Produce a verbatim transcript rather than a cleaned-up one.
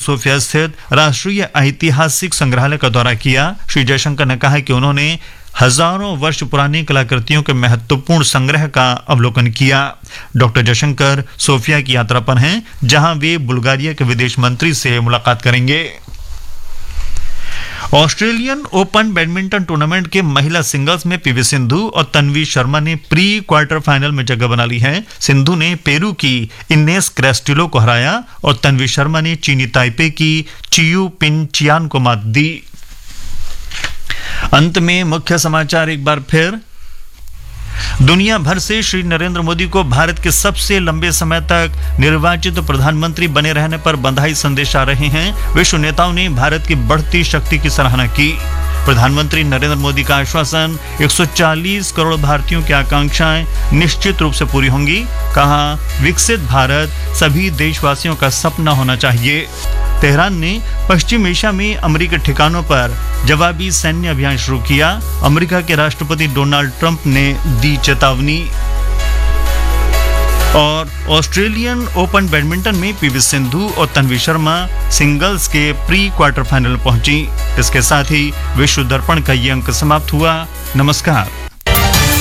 Sophia स्थित राष्ट्रीय ऐतिहासिक संग्रहालय का दौरा किया। श्री जयशंकर ने कहा कि उन्होंने हजारों वर्ष पुरानी कलाकृतियों के महत्वपूर्ण संग्रह का अवलोकन किया। डॉक्टर जयशंकर सोफिया की यात्रा पर हैं, जहां वे बुल्गारिया के विदेश मंत्री से मुलाकात करेंगे। ऑस्ट्रेलियन ओपन बैडमिंटन टूर्नामेंट के महिला सिंगल्स में पीवी सिंधु और तन्वी शर्मा ने प्री क्वार्टर फाइनल में जगह बना ली है। सिंधु ने पेरू की इनेस क्रेस्टिलो को हराया और तन्वी शर्मा ने चीनी ताइपे की चियू पिन चियान को मात दी। अंत में मुख्य समाचार एक बार फिर। दुनिया भर से श्री नरेंद्र मोदी को भारत के सबसे लंबे समय तक निर्वाचित प्रधानमंत्री बने रहने पर बधाई संदेश आ रहे हैं। विश्व नेताओं ने भारत की बढ़ती शक्ति की सराहना की। प्रधानमंत्री नरेंद्र मोदी का आश्वासन, एक सौ चालीस करोड़ भारतीयों की आकांक्षाएं निश्चित रूप से पूरी होंगी। कहा, विकसित भारत सभी देशवासियों का सपना होना चाहिए। तेहरान ने पश्चिम एशिया में अमेरिकी ठिकानों पर जवाबी सैन्य अभियान शुरू किया। अमेरिका के राष्ट्रपति डोनाल्ड ट्रंप ने दी चेतावनी। और ऑस्ट्रेलियन ओपन बैडमिंटन में पीवी सिंधु और तन्वी शर्मा सिंगल्स के प्री क्वार्टर फाइनल पहुंची। इसके साथ ही विश्व दर्पण का ये अंक समाप्त हुआ। नमस्कार।